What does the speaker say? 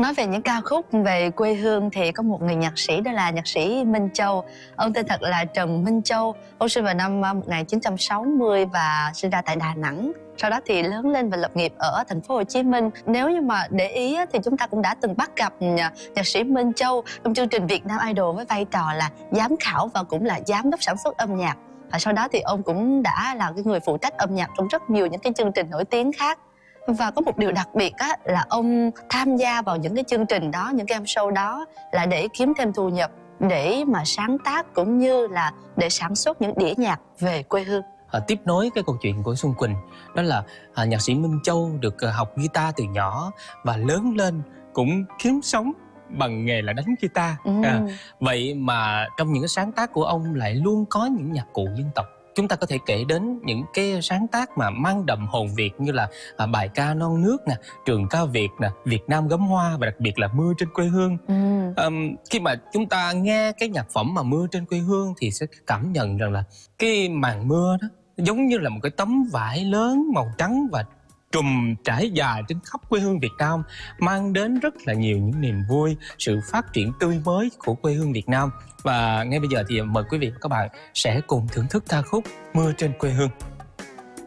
Nói về những ca khúc về quê hương thì có một người nhạc sĩ, đó là nhạc sĩ Minh Châu. Ông tên thật là Trần Minh Châu. Ông sinh vào năm 1960 và sinh ra tại Đà Nẵng. Sau đó thì lớn lên và lập nghiệp ở thành phố Hồ Chí Minh. Nếu như mà để ý thì chúng ta cũng đã từng bắt gặp nhạc sĩ Minh Châu trong chương trình Việt Nam Idol với vai trò là giám khảo và cũng là giám đốc sản xuất âm nhạc. Và sau đó thì ông cũng đã là cái người phụ trách âm nhạc trong rất nhiều những cái chương trình nổi tiếng khác. Và có một điều đặc biệt á, là ông tham gia vào những cái chương trình đó, những cái game show đó là để kiếm thêm thu nhập, để mà sáng tác cũng như là để sản xuất những đĩa nhạc về quê hương. Tiếp nối cái câu chuyện của Xuân Quỳnh, đó là nhạc sĩ Minh Châu được học guitar từ nhỏ và lớn lên cũng kiếm sống bằng nghề là đánh guitar. Vậy mà trong những cái sáng tác của ông lại luôn có những nhạc cụ dân tộc. Chúng ta có thể kể đến những cái sáng tác mà mang đậm hồn Việt như là bài ca Non Nước nè, Trường Ca Việt nè, Việt Nam Gấm Hoa và đặc biệt là Mưa Trên Quê Hương. Khi mà chúng ta nghe cái nhạc phẩm mà Mưa Trên Quê Hương thì sẽ cảm nhận rằng là cái màn mưa đó giống như là một cái tấm vải lớn màu trắng và trùm trải dài trên khắp quê hương Việt Nam, mang đến rất là nhiều những niềm vui, sự phát triển tươi mới của quê hương Việt Nam. Và ngay bây giờ thì mời quý vị và các bạn sẽ cùng thưởng thức ca khúc Mưa Trên Quê Hương.